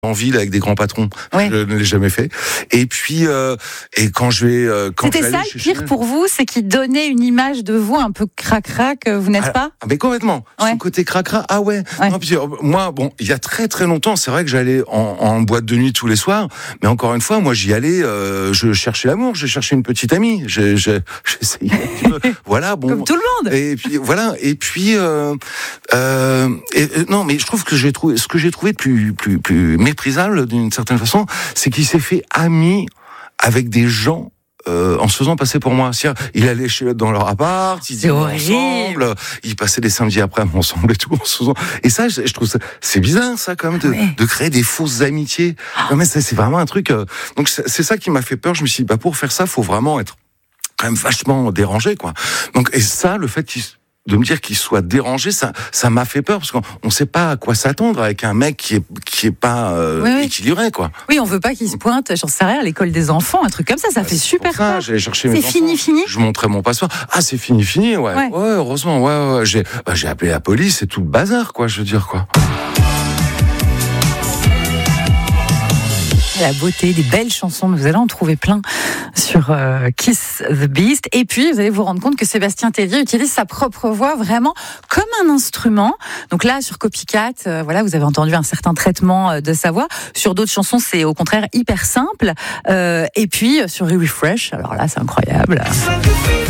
en ville avec des grands patrons. Ouais. Je ne l'ai jamais fait. Et puis, et quand je vais... C'était ça le pire pour vous, c'est qu'il donnait une image de vous un peu crac-crac, vous n'êtes pas ? Mais complètement. Ouais. Son côté cracra, ah ouais. Ouais. Non, puis, moi, bon, il y a très très longtemps, c'est vrai que j'allais en boîte de nuit tous les soirs, mais encore une fois, moi j'y allais, je cherchais l'amour, je cherchais une petite amie, j'essayais un petit peu. Voilà, bon. Comme tout le monde. Et puis voilà, et puis non, mais je trouve que ce que j'ai trouvé de plus méprisable d'une certaine façon, c'est qu'il s'est fait ami avec des gens. En se faisant passer pour moi. Il allait dans leur appart, ils dînaient ensemble, ils passaient les samedis après ensemble et tout. Et ça, je trouve ça, c'est bizarre ça quand même de créer des fausses amitiés. Non, mais c'est vraiment un truc. Donc c'est ça qui m'a fait peur. Je me suis dit, pour faire ça, faut vraiment être quand même vachement dérangé, quoi. Donc et ça, le fait de me dire qu'il soit dérangé, ça m'a fait peur parce qu'on sait pas à quoi s'attendre avec un mec qui est pas équilibré, quoi. Oui, on veut pas qu'il se pointe, j'en sais rien, à l'école des enfants, un truc comme ça fait super peur. J'allais chercher mes enfants. C'est fini. Je montrais mon passeport. Ah, c'est fini, ouais. Ouais, heureusement, ouais. J'ai appelé la police et tout le bazar, quoi, je veux dire, quoi. La beauté, des belles chansons, vous allez en trouver plein sur Kiss the Beast. Et puis, vous allez vous rendre compte que Sébastien Tellier utilise sa propre voix vraiment comme un instrument. Donc là, sur Copycat, vous avez entendu un certain traitement de sa voix. Sur d'autres chansons, c'est au contraire hyper simple. Et puis, sur Refresh, alors là, c'est incroyable.